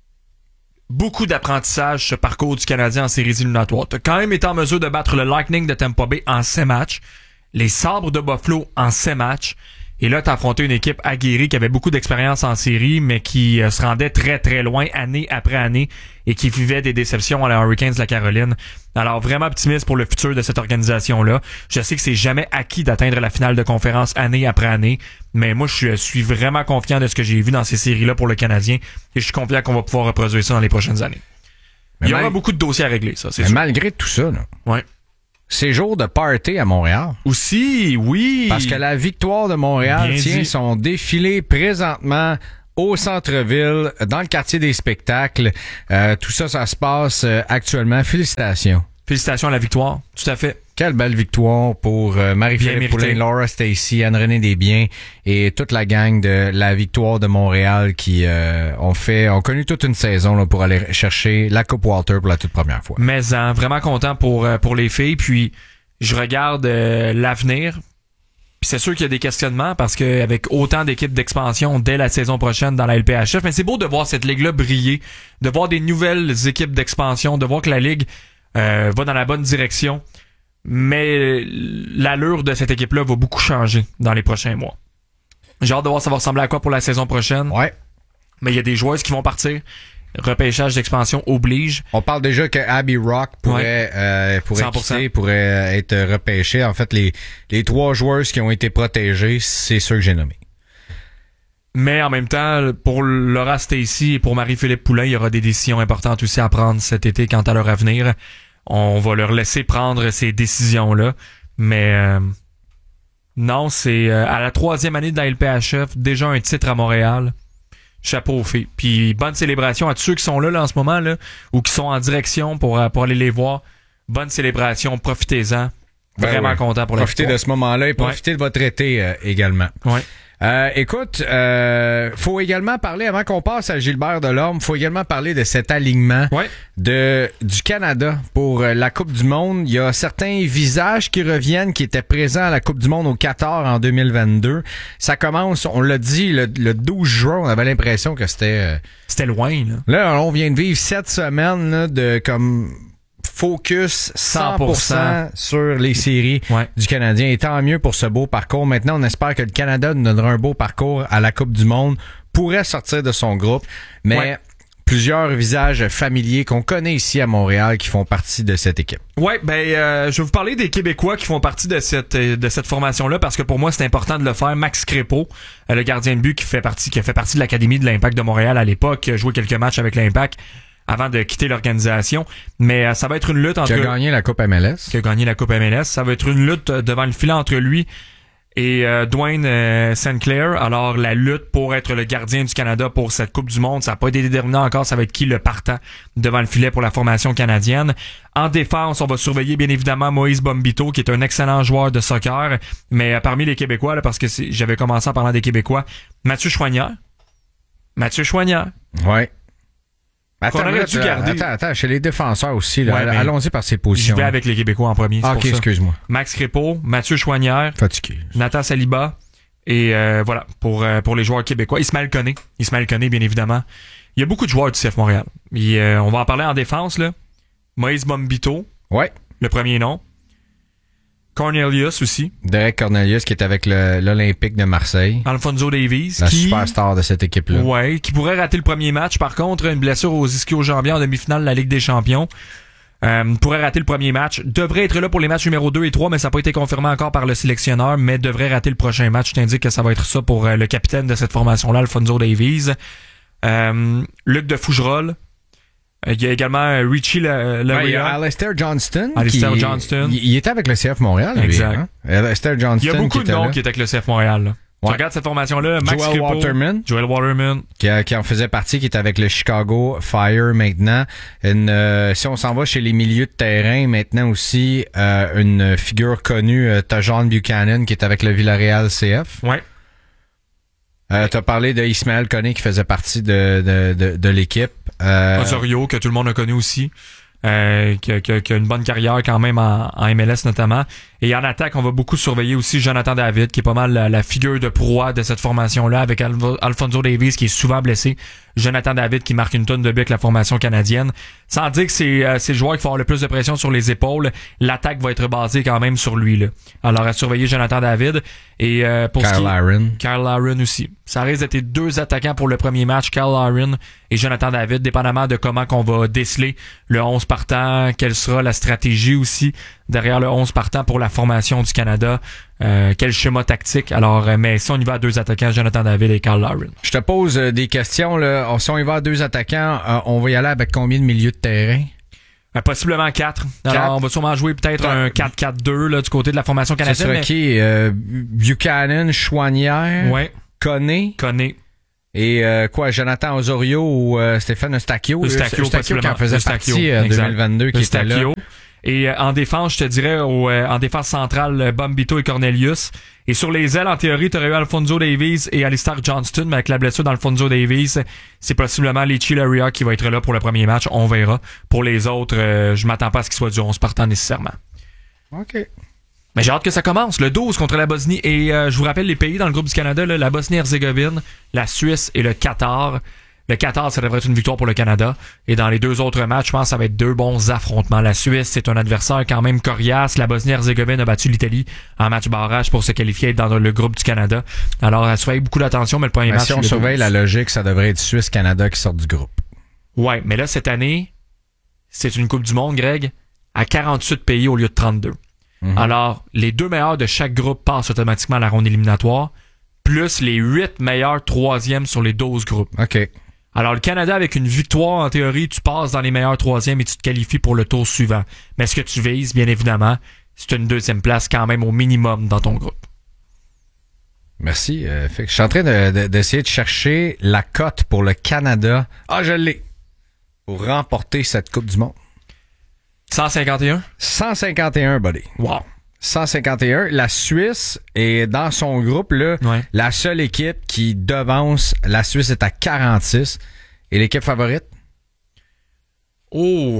beaucoup d'apprentissage, ce parcours du Canadien en séries éliminatoires. T'as quand même été en mesure de battre le Lightning de Tampa Bay en 7 matchs, les Sabres de Buffalo en 7 matchs, et là, t'as affronté une équipe aguerrie qui avait beaucoup d'expérience en série, mais qui se rendait très très loin année après année et qui vivait des déceptions à la Hurricanes de la Caroline. Alors, vraiment optimiste pour le futur de cette organisation-là. Je sais que c'est jamais acquis d'atteindre la finale de conférence année après année, mais moi, je suis vraiment confiant de ce que j'ai vu dans ces séries-là pour le Canadien et je suis confiant qu'on va pouvoir reproduire ça dans les prochaines années. Il y aura beaucoup de dossiers à régler, ça, c'est sûr. Malgré tout ça, là. Ouais. C'est jour de party à Montréal. Aussi, oui. Parce que la victoire de Montréal tient son défilé présentement au centre-ville, dans le quartier des spectacles. Tout ça, ça se passe actuellement. Félicitations. Félicitations à la victoire, tout à fait. Quelle belle victoire pour Marie-Philippe Poulin, Laura Stacey, Anne-Renée Desbiens et toute la gang de la victoire de Montréal qui ont connu toute une saison là, pour aller chercher la Coupe Walter pour la toute première fois. Mais vraiment content pour les filles. Puis je regarde l'avenir. Puis c'est sûr qu'il y a des questionnements parce qu'avec autant d'équipes d'expansion dès la saison prochaine dans la LPHF, mais c'est beau de voir cette ligue-là briller, de voir des nouvelles équipes d'expansion, de voir que la ligue va dans la bonne direction. Mais l'allure de cette équipe-là va beaucoup changer dans les prochains mois. J'ai hâte de voir ça va ressembler à quoi pour la saison prochaine. Ouais. Mais il y a des joueuses qui vont partir. Repêchage d'expansion oblige. On parle déjà que Abby Rock pourrait être repêchée. En fait, les 3 joueuses qui ont été protégées, c'est ceux que j'ai nommés. Mais en même temps, pour Laura Stacey et pour Marie-Philippe Poulin, il y aura des décisions importantes aussi à prendre cet été quant à leur avenir. On va leur laisser prendre ces décisions-là. Mais non, c'est à la 3e année de la LPHF, déjà un titre à Montréal. Chapeau aux filles. Puis bonne célébration à tous ceux qui sont là en ce moment là, ou qui sont en direction pour aller les voir. Bonne célébration, profitez-en. Vraiment content pour la Profitez de ce moment-là et profitez de votre été également. Ouais. Écoute, faut également parler, avant qu'on passe à Gilbert Delorme, faut également parler de cet alignement du Canada pour la Coupe du Monde. Il y a certains visages qui reviennent, qui étaient présents à la Coupe du Monde au Qatar en 2022. Ça commence, on l'a dit, le 12 juin, on avait l'impression que c'était loin. Là, on vient de vivre 7 semaines là, de comme focus 100% sur les séries du Canadien. Et tant mieux pour ce beau parcours. Maintenant, on espère que le Canada nous donnera un beau parcours à la Coupe du Monde, pourrait sortir de son groupe, mais plusieurs visages familiers qu'on connaît ici à Montréal qui font partie de cette équipe. Ouais, je vais vous parler des Québécois qui font partie de cette formation-là parce que pour moi, c'est important de le faire. Max Crépeau, le gardien de but qui a fait partie de l'Académie de l'Impact de Montréal à l'époque, qui a joué quelques matchs avec l'Impact avant de quitter l'organisation. Mais ça va être une lutte entre... Qui a gagné la Coupe MLS. Ça va être une lutte devant le filet entre lui et Dwayne Sinclair. Alors, la lutte pour être le gardien du Canada pour cette Coupe du Monde, ça n'a pas été déterminé encore. Ça va être qui le partant devant le filet pour la formation canadienne. En défense, on va surveiller bien évidemment Moïse Bombito, qui est un excellent joueur de soccer. Mais parmi les Québécois, là, parce que j'avais commencé en parlant des Québécois, Mathieu Choignard. Ouais. Attends, qu'on aurait dû garder. Attends, chez les défenseurs aussi. Là, Ouais, allons-y par ces positions. Je vais avec les Québécois en premier. Ah, OK, excuse-moi. Max Crépeau, Mathieu Chouanière. Fatigué. Nathan Saliba. Et voilà, pour les joueurs québécois. Ismaël Koné, bien évidemment. Il y a beaucoup de joueurs du CF Montréal. On va en parler en défense, là. Moïse Bombito. Ouais. Le premier nom. Cornelius aussi. Derek Cornelius qui est avec l'Olympique de Marseille. Alfonso Davies. La superstar de cette équipe-là. Ouais, qui pourrait rater le premier match. Par contre, une blessure aux ischio-jambiers en demi-finale de la Ligue des Champions. Pourrait rater le premier match. Devrait être là pour les matchs numéro 2 et 3, mais ça n'a pas été confirmé encore par le sélectionneur, mais devrait rater le prochain match. Je t'indique que ça va être ça pour le capitaine de cette formation-là, Alfonso Davies. Luc de Fougerolles. Il y a également Richie Laryea. Alistair Johnston. Johnston. Il était avec le CF Montréal. Exact. Lui, hein? Alistair Johnston. Il y a beaucoup de noms qui étaient avec le CF Montréal. Là. Tu regardes cette formation-là, Max Crépeau, Joel Waterman. Qui en faisait partie, qui est avec le Chicago Fire maintenant. Si on s'en va chez les milieux de terrain, maintenant aussi, une figure connue, Tajon Buchanan, qui est avec le Villarreal CF. Ouais. T'as parlé de Ismaël Koné qui faisait partie de l'équipe. Osorio, que tout le monde a connu aussi. Qui a une bonne carrière quand même en MLS notamment. Et en attaque, on va beaucoup surveiller aussi Jonathan David, qui est pas mal la figure de proie de cette formation-là, avec Alfonso Davies qui est souvent blessé. Jonathan David qui marque une tonne de buts avec la formation canadienne. Sans dire que c'est le joueur qui va avoir le plus de pression sur les épaules, l'attaque va être basée quand même sur lui. Là. Alors à surveiller Jonathan David. Et pour Kyle Larin aussi. Ça risque d'être 2 attaquants pour le premier match, Kyle Larin et Jonathan David, dépendamment de comment qu'on va déceler le 11 partant, quelle sera la stratégie aussi derrière le 11 partant pour la formation du Canada, quel schéma tactique. Alors, mais si on y va à 2 attaquants, Jonathan David et Kyle Larin. Je te pose des questions. Là. Si on y va à 2 attaquants, on va y aller avec combien de milieux de terrain? Possiblement 4. Alors, on va sûrement jouer peut-être un 4-4-2 là, du côté de la formation canadienne. Ça sera qui? Buchanan, Chouanière, ouais. Koné. Et Jonathan Osorio ou Stéphane Eustachio? Eustachio qui en faisait partie en 2022, qui était là. Et en défense, je te dirais, en défense centrale, Bombito et Cornelius. Et sur les ailes, en théorie, tu aurais eu Alfonso Davies et Alistair Johnston, mais avec la blessure d'Alfonso Davies, c'est possiblement Richie Laryea qui va être là pour le premier match. On verra. Pour les autres, je m'attends pas à ce qu'ils soient du 11 partant nécessairement. OK. Mais j'ai hâte que ça commence. Le 12 contre la Bosnie. Et je vous rappelle les pays dans le groupe du Canada, là, la Bosnie-Herzégovine, la Suisse et le Qatar. Le Qatar, ça devrait être une victoire pour le Canada. Et dans les 2 autres matchs, je pense que ça va être 2 bons affrontements. La Suisse, c'est un adversaire quand même coriace. La Bosnie-Herzégovine a battu l'Italie en match barrage pour se qualifier dans le groupe du Canada. Alors, surveille beaucoup d'attention, mais le premier match... Si on surveille la logique, ça devrait être Suisse-Canada qui sort du groupe. Ouais, mais là, cette année, c'est une Coupe du Monde, Greg, à 48 pays au lieu de 32. Mm-hmm. Alors, les 2 meilleurs de chaque groupe passent automatiquement à la ronde éliminatoire, plus les 8 meilleurs 3e sur les 12 groupes. OK. Alors, le Canada, avec une victoire, en théorie, tu passes dans les meilleurs 3e et tu te qualifies pour le tour suivant. Mais ce que tu vises, bien évidemment, c'est une 2e place quand même au minimum dans ton groupe. Merci. Fait que je suis en train d'essayer de chercher la cote pour le Canada. Ah, je l'ai. Pour remporter cette Coupe du Monde. 151? 151, buddy. Wow. 151. La Suisse est dans son groupe, là. Ouais. La seule équipe qui devance, la Suisse est à 46. Et l'équipe favorite? Oh!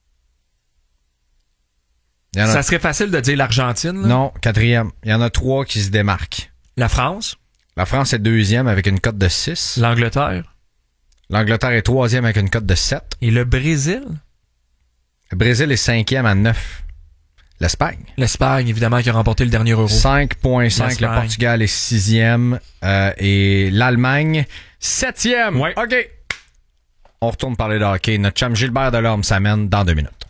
Ça serait facile de dire l'Argentine, là? Non, 4e. Il y en a 3 qui se démarquent. La France? La France est 2e avec une cote de 6. L'Angleterre? L'Angleterre est 3e avec une cote de 7. Et le Brésil? Le Brésil est 5e à 9. L'Espagne. L'Espagne, évidemment, qui a remporté le dernier Euro. 5,5. Le Portugal est 6e. Et l'Allemagne, 7e. Ouais. OK. On retourne parler de hockey. Notre chum Gilbert Delorme s'amène dans 2 minutes.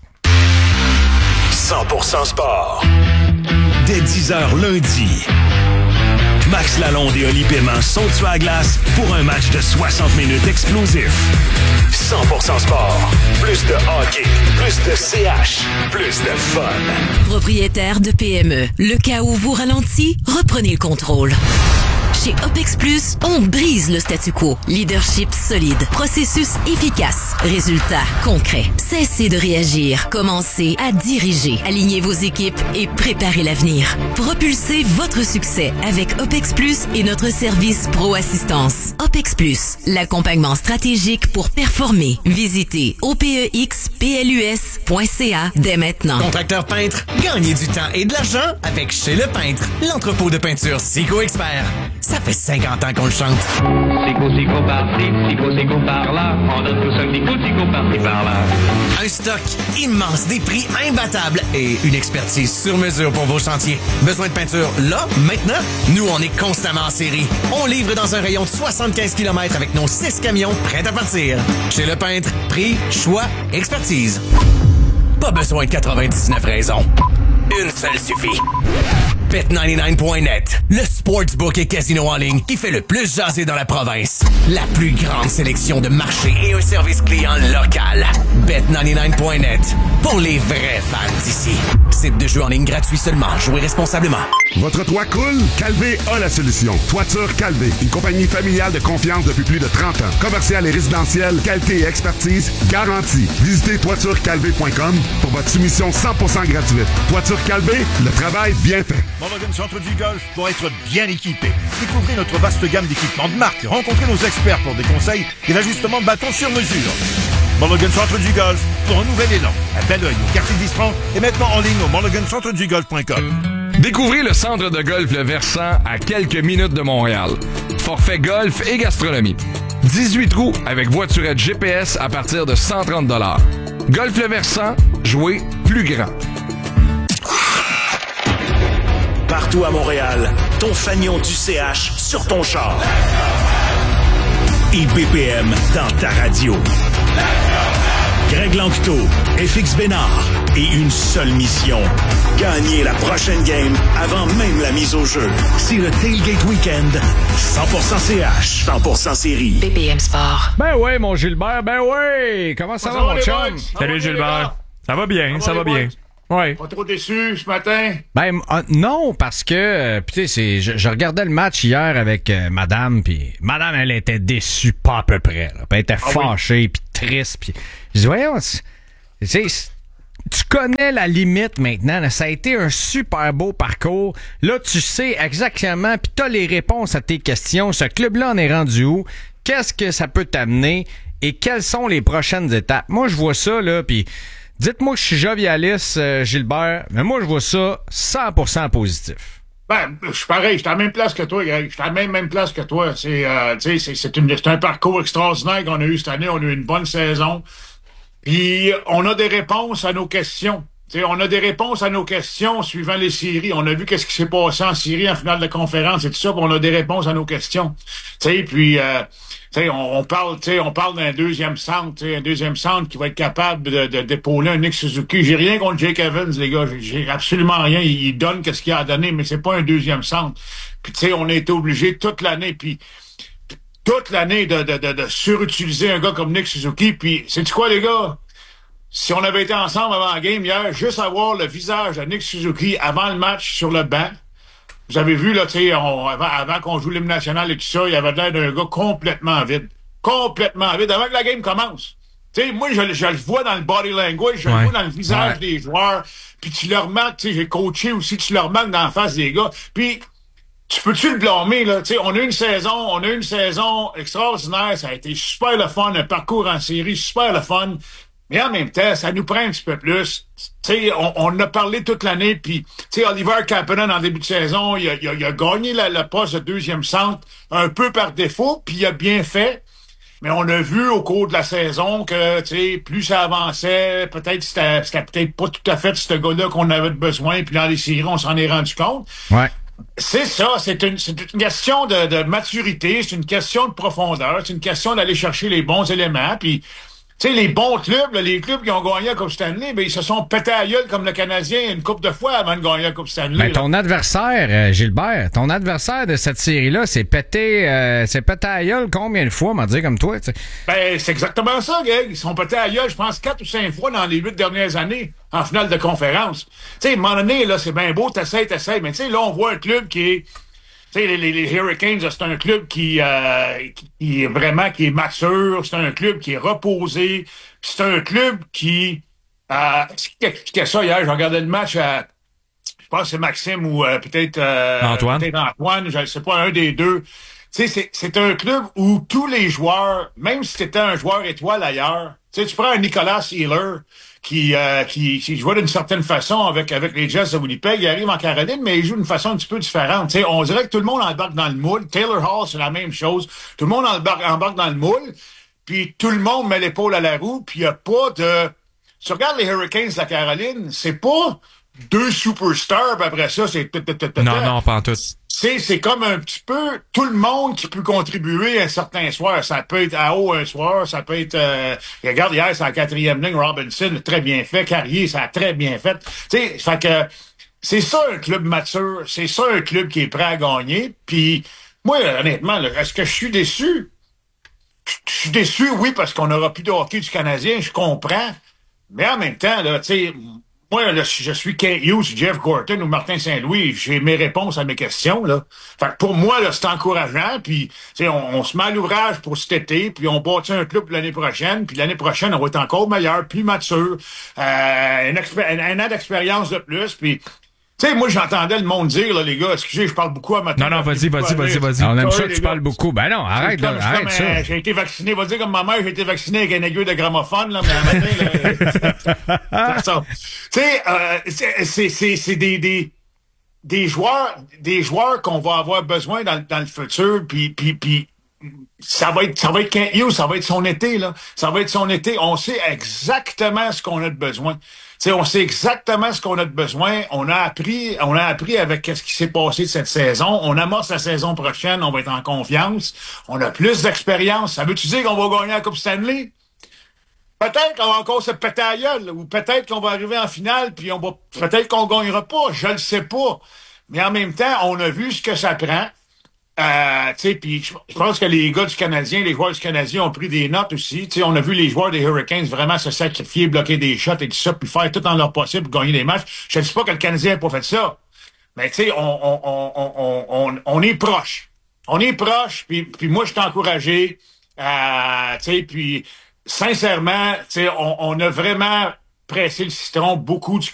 100% sport. Dès 10h lundi. Max Lalonde et Oli Paiement sont sur la glace pour un match de 60 minutes explosif. 100% sport. Plus de hockey, plus de CH, plus de fun. Propriétaire de PME, le cas où vous ralentit, reprenez le contrôle. Chez OPEX Plus, on brise le statu quo. Leadership solide, processus efficace, résultats concrets. Cessez de réagir, commencez à diriger. Alignez vos équipes et préparez l'avenir. Propulsez votre succès avec OPEX Plus et notre service Pro Assistance. OPEX Plus, l'accompagnement stratégique pour performer. Visitez opexplus.ca dès maintenant. Contracteur peintre, gagnez du temps et de l'argent avec Chez Le Peintre, l'entrepôt de peinture Sico Expert. Ça fait 50 ans qu'on le chante. Sico par-ci, Sico par-là, on donne tout ça Sico par-ci par-là. Un stock immense, des prix imbattables et une expertise sur mesure pour vos chantiers. Besoin de peinture là, maintenant? Nous, on est constamment en série. On livre dans un rayon de 75 km avec nos 6 camions prêts à partir. Chez Le Peintre, prix, choix, expertise. Pas besoin de 99 raisons. Une seule suffit. Bet99.net, le sportsbook et casino en ligne qui fait le plus jaser dans la province. La plus grande sélection de marchés et un service client local. Bet99.net, pour les vrais fans d'ici. Site de jeu en ligne gratuit seulement. Jouez responsablement. Votre toit coule? Calvé a la solution. Toiture Calvé, une compagnie familiale de confiance depuis plus de 30 ans. Commerciale et résidentielle, qualité et expertise garantie. Visitez toiturecalvé.com pour votre soumission 100% gratuite. Toiture Calvé, le travail bien fait. Mulligan Centre du Golf pour être bien équipé. Découvrez notre vaste gamme d'équipements de marque. Rencontrez nos experts pour des conseils et l'ajustement de bâton sur mesure. Mulligan Centre du Golf pour un nouvel élan. À Belleuil, au quartier d'Istran et maintenant en ligne au mulligancentredugolf.com. Découvrez le centre de golf Le Versant à quelques minutes de Montréal. Forfait golf et gastronomie. 18 trous avec voiturette GPS à partir de 130 $. Golf Le Versant, jouez plus grand. Partout à Montréal, ton fanion du CH sur ton char. Et BPM dans ta radio. Greg Lancto, FX Bénard et une seule mission. Gagner la prochaine game avant même la mise au jeu. C'est le Tailgate Weekend. 100% CH, 100% série. BPM Sport. Ben ouais, mon Gilbert, ben ouais. Comment ça va, mon chum? Salut, Gilbert. Ça va bien, ça va bien. Ouais. Pas trop déçu ce matin? Ben non, parce que tu sais, je regardais le match hier avec madame, puis madame, elle était déçue pas à peu près. Là. Elle était fâchée, puis triste, puis je dis voyons, tu sais, tu connais la limite maintenant. Là. Ça a été un super beau parcours. Là, tu sais exactement, puis t'as les réponses à tes questions. Ce club-là en est rendu où? Qu'est-ce que ça peut t'amener? Et quelles sont les prochaines étapes? Moi, je vois ça, là, puis dites-moi que je suis jovialiste, Gilbert, mais moi, je vois ça 100% positif. Ben, je suis pareil, je suis à la même place que toi, Greg. Je suis à la même place que toi. C'est un parcours extraordinaire qu'on a eu cette année. On a eu une bonne saison. Puis, on a des réponses à nos questions. T'sais, on a des réponses à nos questions suivant les séries. On a vu qu'est-ce qui s'est passé en série, en finale de conférence et tout ça, puis on a des réponses à nos questions. Puis, on parle d'un deuxième centre, un deuxième centre qui va être capable d'épauler un Nick Suzuki. J'ai rien contre Jake Evans, les gars. J'ai absolument rien. Il donne qu'est-ce qu'il a à donner, mais c'est pas un deuxième centre. Puis, on a été obligé toute l'année, de surutiliser un gars comme Nick Suzuki. Puis, sais-tu quoi, les gars? Si on avait été ensemble avant la game hier, juste avoir le visage de Nick Suzuki avant le match sur le banc, vous avez vu, là, avant qu'on joue l'hymne national et tout ça, il avait l'air d'un gars complètement vide. Complètement vide, avant que la game commence. Moi, je le vois dans le body language, je le vois dans le visage des joueurs, puis tu le remarques, j'ai coaché aussi, tu le remarques dans la face des gars, puis tu peux-tu le blâmer, là? On a eu une saison extraordinaire, ça a été super le fun, un parcours en série, super le fun. Mais en même temps, ça nous prend un petit peu plus. On a parlé toute l'année, puis Oliver Kapanen, en début de saison, il a gagné le poste de deuxième centre un peu par défaut, puis il a bien fait. Mais on a vu au cours de la saison que plus ça avançait, peut-être c'était peut-être pas tout à fait ce gars-là qu'on avait besoin, puis dans les séries, on s'en est rendu compte. Ouais. C'est ça, c'est une question de maturité, c'est une question de profondeur, c'est une question d'aller chercher les bons éléments, puis les bons clubs, là, les clubs qui ont gagné la Coupe Stanley, ben, ils se sont pétés à la gueule comme le Canadien une couple de fois avant de gagner la Coupe Stanley. Ben, ton adversaire, Gilbert, de cette série-là, c'est pété à la gueule combien de fois, on va dire comme toi, t'sais? Ben, c'est exactement ça, Greg. Ils sont pétés à la gueule, je pense, 4 ou 5 fois dans les 8 dernières années, en finale de conférence. À un moment donné, là, c'est bien beau, t'essayes, mais là, on voit un club qui est Tu sais, les Hurricanes, c'est un club qui est vraiment qui est mature, c'est un club qui est reposé, c'est un club qui expliquait ça hier, je regardais le match à je pense que c'est Maxime ou peut-être Antoine, je ne sais pas, un des deux. Tu sais, c'est un club où tous les joueurs, même si c'était un joueur étoile ailleurs, tu sais, tu prends un Nicolas Healer qui jouait d'une certaine façon avec les Jets de Winnipeg, il arrive en Caroline, mais il joue d'une façon un petit peu différente. Tu sais, on dirait que tout le monde embarque dans le moule. Taylor Hall, c'est la même chose. Tout le monde embarque dans le moule, puis tout le monde met l'épaule à la roue, puis il n'y a pas de... Tu regardes les Hurricanes de la Caroline, c'est pas 2 superstars, puis après ça, c'est... Non, pas en tout. C'est comme un petit peu tout le monde qui peut contribuer un certain soir. Ça peut être à haut un soir, ça peut être... regarde, hier, c'est en 4e ligne, Robinson, très bien fait. Carrier, ça a très bien fait. Tu sais, fait que c'est ça un club mature, c'est ça un club qui est prêt à gagner. Puis moi, honnêtement, là, est-ce que je suis déçu? Je suis déçu, oui, parce qu'on n'aura plus de hockey du Canadien, je comprends. Mais en même temps, là, tu sais... Moi, là, si je suis Kent Hughes, Jeff Gorton ou Martin Saint-Louis, j'ai mes réponses à mes questions, là. Fait que pour moi, là, c'est encourageant, puis, tu sais, on se met à l'ouvrage pour cet été, puis on bâtit un club l'année prochaine, puis l'année prochaine, on va être encore meilleur, plus mature, un an d'expérience de plus, puis... Tu sais, moi, j'entendais le monde dire, là, les gars, excusez, je parle beaucoup à matin. Non, vas-y. On aime ça que tu parles beaucoup. Ben non, arrête ça. J'ai été vacciné, va dire comme ma mère, j'ai été vacciné avec un aiguille de gramophone, là, mais à matin, là, ça. Tu sais, c'est des joueurs qu'on va avoir besoin dans le futur, puis ça va être Kent Hughes, ça va être son été, là. Ça va être son été. On sait exactement ce qu'on a de besoin. T'sais, on sait exactement ce qu'on a de besoin. On a appris avec ce qui s'est passé cette saison. On amorce la saison prochaine, on va être en confiance. On a plus d'expérience. Ça veut-tu dire qu'on va gagner la Coupe Stanley? Peut-être qu'on va encore se péter à la gueule, ou peut-être qu'on va arriver en finale, puis peut-être qu'on gagnera pas, je le sais pas. Mais en même temps, on a vu ce que ça prend. Puis je pense que les gars du Canadien, les joueurs du Canadien ont pris des notes aussi. T'sais, on a vu les joueurs des Hurricanes vraiment se sacrifier, bloquer des shots et tout ça, puis faire tout en leur possible pour gagner des matchs. Je ne dis pas que le Canadien n'a pas fait ça. Mais tu sais, on est proche. On est proche, puis moi, je suis encouragé. Puis sincèrement, on a vraiment pressé le citron beaucoup du